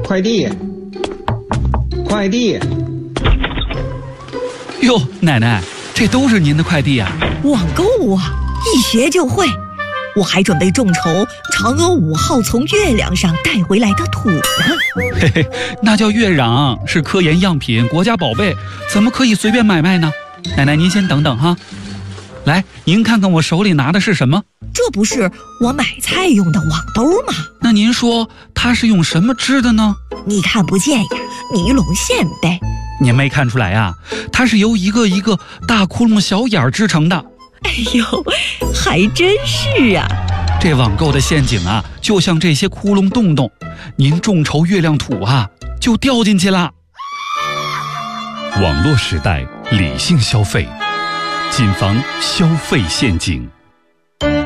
快递。 哟，奶奶，这都是您的快递啊？ 网购啊，一学就会。我还准备众筹嫦娥5号从月亮上带回来的土呢。 嘿嘿，那叫月壤，是科研样品，国家宝贝，怎么可以随便买卖呢？奶奶，您先等等哈。来，您看看我手里拿的是什么？ 这不是我买菜用的网兜吗？ 那您说它是用什么织的呢？ 你看不见呀，尼龙线呗。 您没看出来呀？它是由一个一个大窟窿小眼儿织成的。 哎呦，还真是啊！ 这网购的陷阱啊，就像这些窟窿洞洞，您众筹月亮土啊，就掉进去了。 网络时代，理性消费，谨防消费陷阱。